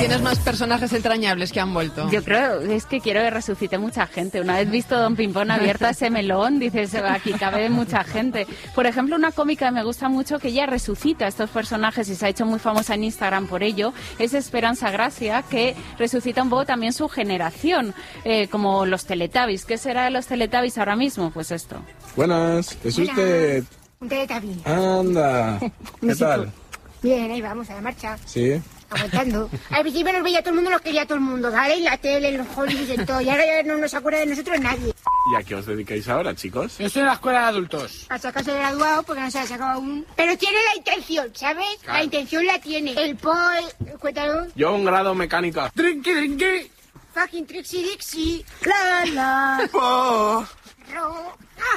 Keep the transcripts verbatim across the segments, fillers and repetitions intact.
¿Tienes más personajes entrañables que han vuelto? Yo creo, es que quiero que resucite mucha gente. Una vez visto Don Pimpón abierta ese melón, dices, aquí cabe mucha gente. Por ejemplo, una cómica que me gusta mucho, que ella resucita a estos personajes y se ha hecho muy famosa en Instagram por ello, es Esperanza Gracia, que resucita un poco también su generación, eh, como los Teletubbies. ¿Qué será de los Teletubbies ahora mismo? Pues esto. Buenas, ¿es usted? Un Teletubby. Anda, ¿qué tal? Bien, ahí vamos, a la marcha. Sí. Aguantando. Al principio nos veía todo el mundo, nos quería todo el mundo, ¿vale? En la tele, en los Hollywood, en todo. Y ahora ya no nos acuerda de nosotros nadie. ¿Y a qué os dedicáis ahora, chicos? Yo estoy en la escuela de adultos. A sacarse graduado porque no se ha sacado aún. Pero tiene la intención, ¿sabes? Claro. La intención la tiene. El po... Cuéntalo. Yo un grado mecánico. Drinky, drinky. Fucking Trixie Dixie. La, la. Oh. Ro.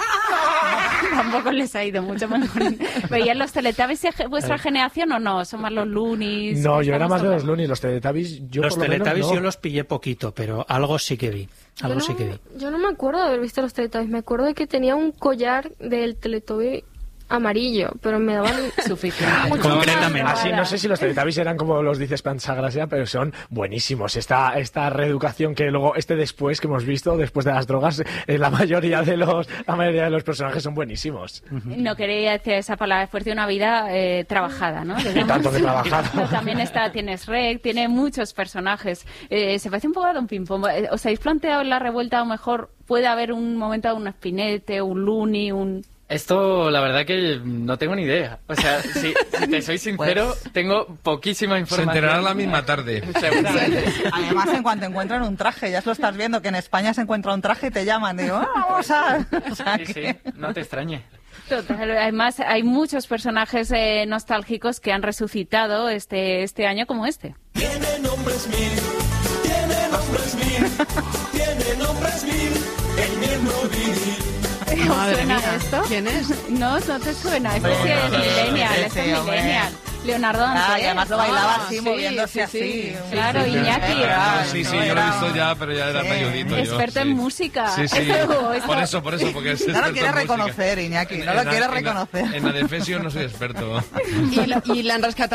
Tampoco les ha ido mucho mejor. ¿Veían los Teletubbies de vuestra generación o no? ¿Son más los Loonies? No, yo era más de los Loonies. Los Teletubbies, yo Los por lo Teletubbies menos, no. yo los pillé poquito, pero algo sí que vi. Algo yo no, sí que vi. Yo no me acuerdo de haber visto los Teletubbies. Me acuerdo de que tenía un collar del Teletubby amarillo, pero me daban suficiente. Concretamente. Así, no sé si los Teletubbies eran como los dice Esperanza Gracia, pero son buenísimos. Esta, esta reeducación que luego, este después que hemos visto, después de las drogas, eh, la mayoría de los la mayoría de los personajes son buenísimos. No quería decir esa palabra fuerte, una vida eh, trabajada, ¿no? Y tanto que trabajado. Pero también está, tienes Rec, tiene muchos personajes. Eh, se parece un poco a Don Pimpón. ¿Os habéis planteado en la revuelta, a lo mejor puede haber un momento de un Spinete, un Looney, un... Esto, la verdad que no tengo ni idea. O sea, si, si te soy sincero, pues, tengo poquísima información. Se enterarán la misma tarde. Seguramente. Además, en cuanto encuentran un traje, ya lo estás viendo, que en España se encuentra un traje y te llaman. Digo, ah, vamos a... O sea, sí, que... sí, no te extrañe. Total, además hay muchos personajes eh, nostálgicos que han resucitado este, este año como este. Tiene nombres mil, tiene nombres mil, tiene nombres mil, el miembro viril. ¿Os Madre suena mía. esto? ¿Quién es? No, no te suena. Este No, sí no, es no, no, millennial, no, este sí, es hombre. millennial. Leonardo Ah, Dantes. y además lo bailaba Ah, así, sí, moviéndose sí, así. sí. Claro, Sí, sí, Iñaki. sí. Ah, sí, sí, yo lo he Era- visto ya, pero ya era Sí. mayudito yo. Experto sí. en música. Sí, sí. Esto- esto- Por eso, por eso, porque es No experto lo quiere en música. reconocer, Iñaki, no En- lo en- quiere en- reconocer. En Adefesio no soy experto. Y, lo- y le han rescatado